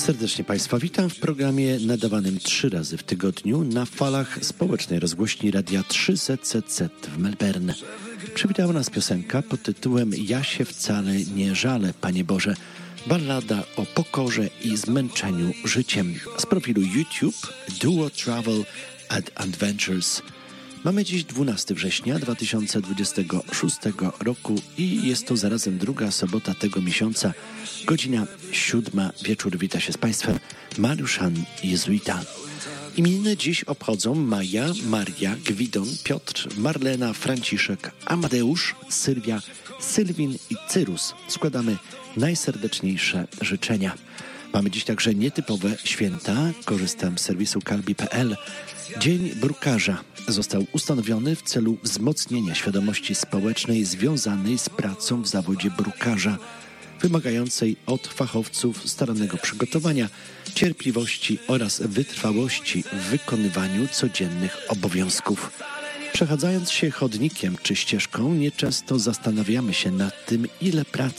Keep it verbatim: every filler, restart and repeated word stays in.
Serdecznie Państwa witam w programie nadawanym trzy razy w tygodniu na falach społecznej rozgłośni Radia trzy Z Z Z w Melbourne. Przywitała nas piosenka pod tytułem Ja się wcale nie żalę, Panie Boże. Ballada o pokorze i zmęczeniu życiem. Z profilu YouTube Duo Travel and Adventures. Mamy dziś dwunastego września dwa tysiące dwudziestego szóstego roku i jest to zarazem druga sobota tego miesiąca, godzina siódma wieczór. Wita się z Państwem Mariusz Han, jezuita. Imieniny dziś obchodzą Maja, Maria, Gwidon, Piotr, Marlena, Franciszek, Amadeusz, Sylwia, Sylwin i Cyrus. Składamy najserdeczniejsze życzenia. Mamy dziś także nietypowe święta. Korzystam z serwisu kalbi kropka p l. Dzień Brukarza został ustanowiony w celu wzmocnienia świadomości społecznej związanej z pracą w zawodzie brukarza, wymagającej od fachowców starannego przygotowania, cierpliwości oraz wytrwałości w wykonywaniu codziennych obowiązków. Przechadzając się chodnikiem czy ścieżką, nieczęsto zastanawiamy się nad tym, ile pracy